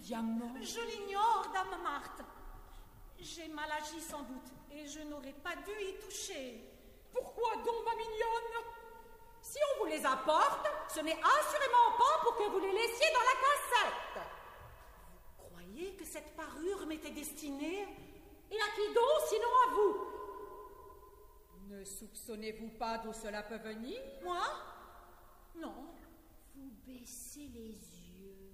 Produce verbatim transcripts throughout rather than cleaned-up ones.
diamant? Je l'ignore, dame Marthe. J'ai mal agi sans doute, et je n'aurais pas dû y toucher. Pourquoi donc, ma mignonne? Si on vous les apporte, ce n'est assurément pas pour que vous les laissiez dans la cassette. Vous croyez que cette parure m'était destinée? Et à qui donc, sinon à vous? Ne soupçonnez-vous pas d'où cela peut venir? Moi? Non. Vous baissez les yeux.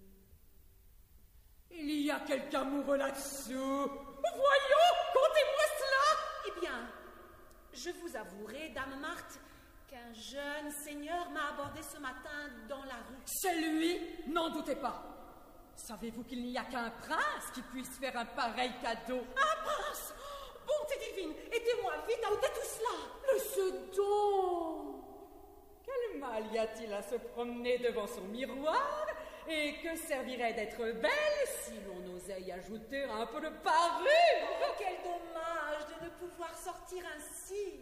Il y a quelque amoureux là-dessous. Voyons, contez-moi cela. Eh bien, je vous avouerai, dame Marthe, qu'un jeune seigneur m'a abordé ce matin dans la rue. C'est lui? N'en doutez pas. Savez-vous qu'il n'y a qu'un prince qui puisse faire un pareil cadeau? Un prince? Bonté divine, aidez-moi vite à ôter tout cela. Le second. Quel mal y a-t-il à se promener devant son miroir? Et que servirait d'être belle si l'on osait y ajouter un peu de parure? Oh, quel dommage de ne pouvoir sortir ainsi.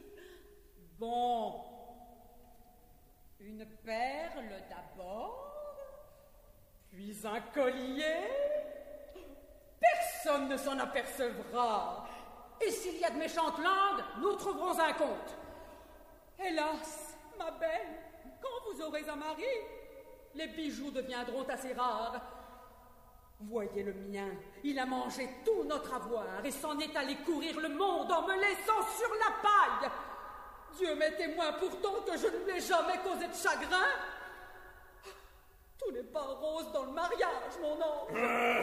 Bon. Une perle d'abord, puis un collier. Personne ne s'en apercevra. Et s'il y a de méchantes langues, nous trouverons un compte. Hélas, ma belle, quand vous aurez un mari, les bijoux deviendront assez rares. Voyez le mien, il a mangé tout notre avoir et s'en est allé courir le monde en me laissant sur la paille. Dieu m'est témoin pourtant que je ne lui ai jamais causé de chagrin. Tout n'est pas rose dans le mariage, mon ange.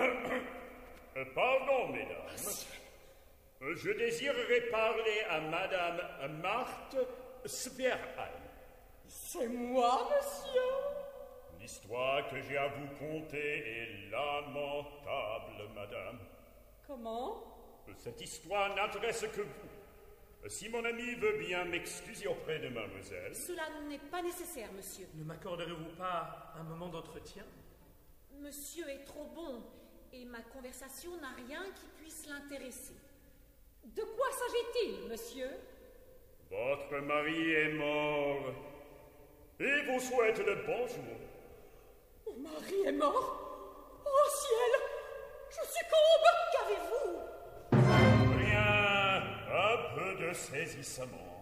Euh, pardon, mesdames. Je désirerais parler à Madame Marthe Sperheim. C'est moi, monsieur. L'histoire que j'ai à vous conter est lamentable, madame. Comment? Cette histoire n'intéresse que vous. Si mon ami veut bien m'excuser auprès de mademoiselle... Cela n'est pas nécessaire, monsieur. Ne m'accorderez-vous pas un moment d'entretien? Monsieur est trop bon, et ma conversation n'a rien qui puisse l'intéresser. De quoi s'agit-il, monsieur? Votre mari est mort, et vous souhaite le bonjour. Mon mari est mort? Oh ciel! Je succombe! Qu'avez-vous? Rien, un peu de saisissement.